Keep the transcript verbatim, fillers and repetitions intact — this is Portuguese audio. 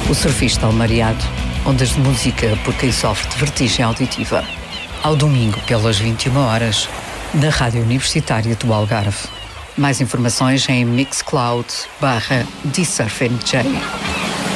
O Surfista Almariado, ondas de música por quem sofre de vertigem auditiva. Ao domingo, pelas vinte e uma horas, na Rádio Universitária do Algarve. Mais informações em mixcloud barra dsurfmj.